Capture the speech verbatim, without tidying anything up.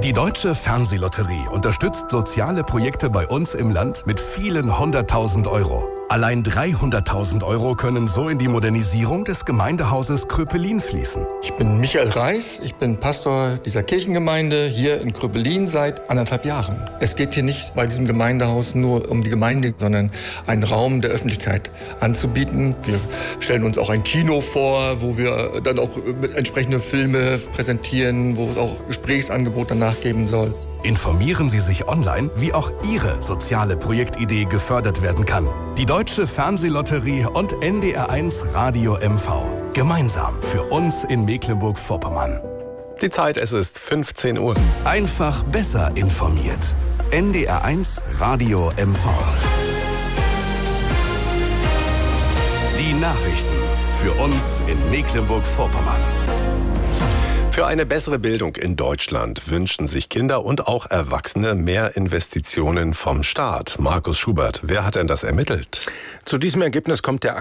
Die Deutsche Fernsehlotterie unterstützt soziale Projekte bei uns im Land mit vielen hunderttausend Euro. Allein dreihunderttausend Euro können so in die Modernisierung des Gemeindehauses Kröpelin fließen. Ich bin Michael Reis, ich bin Pastor dieser Kirchengemeinde hier in Kröpelin seit anderthalb Jahren. Es geht hier nicht bei diesem Gemeindehaus nur um die Gemeinde, sondern einen Raum der Öffentlichkeit anzubieten. Wir stellen uns auch ein Kino vor, wo wir dann auch entsprechende Filme präsentieren, wo es auch Gesprächsangebote danach geben soll. Informieren Sie sich online, wie auch Ihre soziale Projektidee gefördert werden kann. Die Deutsche Fernsehlotterie und N D R eins Radio M V. Gemeinsam für uns in Mecklenburg-Vorpommern. Die Zeit, es ist fünfzehn Uhr. Einfach besser informiert. N D R eins Radio M V. Die Nachrichten für uns in Mecklenburg-Vorpommern. Für eine bessere Bildung in Deutschland wünschen sich Kinder und auch Erwachsene mehr Investitionen vom Staat. Markus Schubert, wer hat denn das ermittelt? Zu diesem Ergebnis kommt der